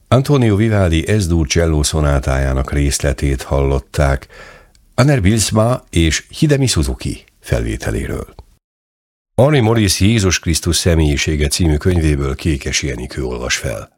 Antonio Vivaldi Es-dur cselló szonátájának részletét hallották Aner Bilsma és Hidemi Suzuki felvételéről. Henri Maurice Jézus Krisztus személyisége című könyvéből Kékesi Enikő olvas fel.